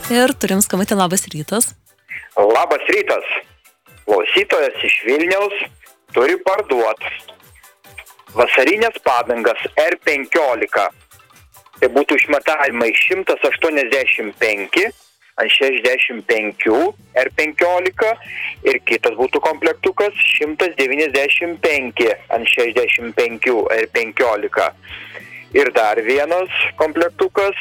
Ir turim skambutį, labas rytas. Labas rytas. Klausytojas iš Vilniaus turi parduoti vasarinės padangas R15. Tai būtų išmatavimai 185 ant 65 R15 ir kitas būtų komplektukas 195 ant 65 R15. Ir dar vienas komplektukas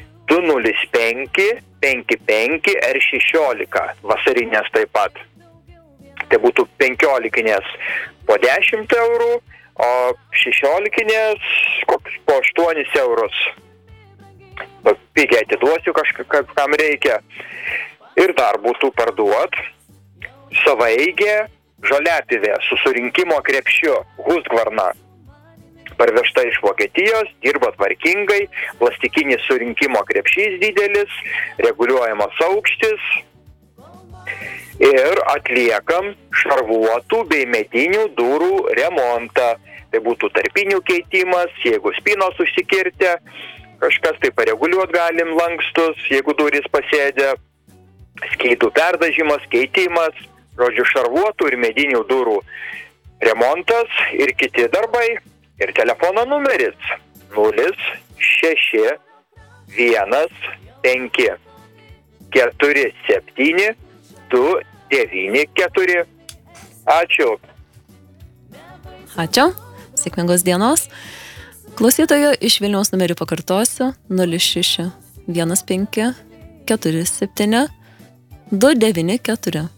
205 55 R16 vasarinės taip pat. Tai būtų 15-kinės po 10 eurų, o 16-kinės po 8 eurus. Pigiai atiduosiu kam reikia. Ir dar būtų parduot savaeigė žoliapjovė su surinkimo krepšiu Husqvarna. Parvežta iš Vokietijos, dirba tvarkingai, plastikinis surinkimo krepšys didelis, reguliuojamas aukštis ir atliekam šarvuotų bei medinių durų remontą. Tai būtų tarpinių keitimas, jeigu spynos užsikirtę, kažkas tai pareguliuot galim lankstus, jeigu durys pasėdė, skydų perdažymas, keitimas, žodžiu šarvuotų ir medinių durų remontas ir kiti darbai. Ir telefono numeris 0615 47 294. Ačiū. Ačiū. Sėkmingos dienos. Klausytojo iš Vilniaus numerį pakartosiu 0615 47 294.